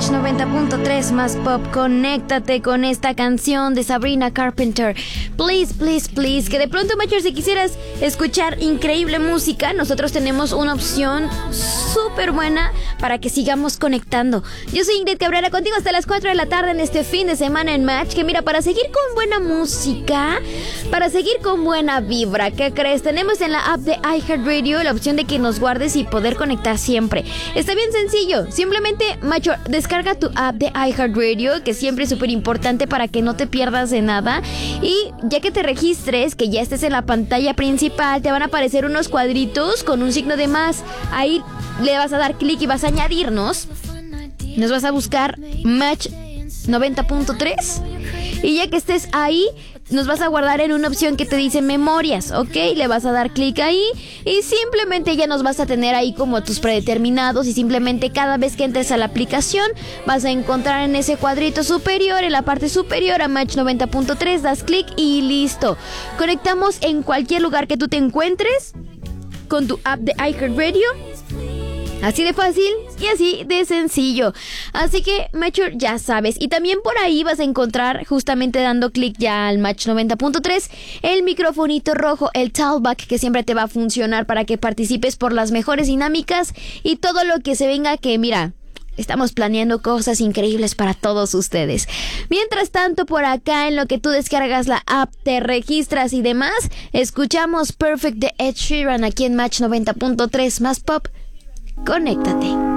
Match 90.3 más pop. Conéctate con esta canción de Sabrina Carpenter. Please, please, please. Que de pronto, Matcher, si quisieras escuchar increíble música, nosotros tenemos una opción súper buena para que sigamos conectando. Yo soy Ingrid Cabrera, contigo hasta las 4 de la tarde en este fin de semana en Match. Que mira, para seguir con buena música, para seguir con buena vibra, ¿qué crees? Tenemos en la app de iHeartRadio la opción de que nos guardes y poder conectar siempre. Está bien sencillo. Simplemente, Macho, descarga tu app de iHeartRadio, que siempre es súper importante para que no te pierdas de nada. Y ya que te registres, que ya estés en la pantalla principal, te van a aparecer unos cuadritos con un signo de más. Ahí le vas a dar clic y vas a añadirnos. Nos vas a buscar Match 90.3. Y ya que estés ahí, nos vas a guardar en una opción que te dice memorias, ¿ok? Le vas a dar clic ahí y simplemente ya nos vas a tener ahí como tus predeterminados, y simplemente cada vez que entres a la aplicación vas a encontrar en ese cuadrito superior, en la parte superior a Match 90.3, das clic y listo. Conectamos en cualquier lugar que tú te encuentres con tu app de iHeartRadio. Así de fácil y así de sencillo. Así que, Matcher, ya sabes. Y también por ahí vas a encontrar, justamente dando clic ya al Match 90.3, el microfonito rojo, el talkback, que siempre te va a funcionar para que participes por las mejores dinámicas y todo lo que se venga, que mira, estamos planeando cosas increíbles para todos ustedes. Mientras tanto, por acá, en lo que tú descargas la app, te registras y demás, escuchamos Perfect de Ed Sheeran aquí en Match 90.3 más pop. Conéctate.